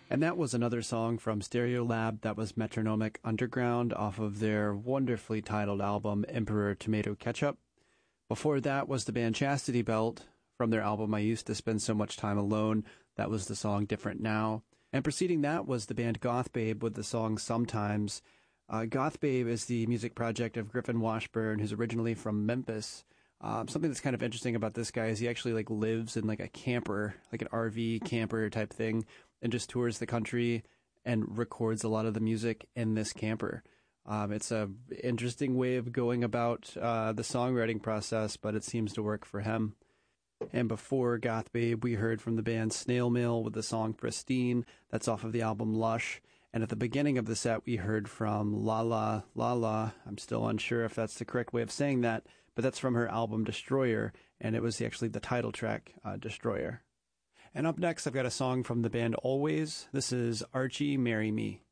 And that was another song from Stereolab. That was Metronomic Underground off of their wonderfully titled album Emperor Tomato Ketchup. Before that was the band Chastity Belt from their album I Used to Spend So Much Time Alone. That was the song Different Now. And preceding that was the band Goth Babe with the song Sometimes. Goth Babe is the music project of Griffin Washburn, who's originally from Memphis. Something that's kind of interesting about this guy is he actually lives in a camper, like an RV camper type thing, and just tours the country and records a lot of the music in this camper. It's a interesting way of going about the songwriting process, but it seems to work for him. And before Goth Babe, we heard from the band Snail Mail with the song Pristine. That's off of the album Lush. And at the beginning of the set, we heard from La La La La. I'm still unsure if that's the correct way of saying that, but that's from her album Destroyer, and it was actually the title track, Destroyer. And up next, I've got a song from the band Always. This is Archie, Marry Me.